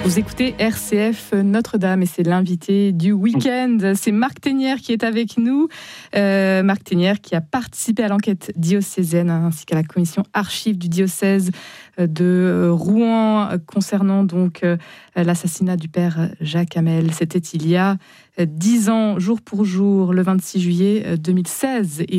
Vous écoutez RCF Notre-Dame et c'est l'invité du week-end. C'est Marc Ténière qui est avec nous. Marc Ténière qui a participé à l'enquête diocésaine ainsi qu'à la commission archives du diocèse de Rouen concernant donc l'assassinat du père Jacques Hamel. C'était il y a 10 ans, jour pour jour, le 26 juillet 2016. Et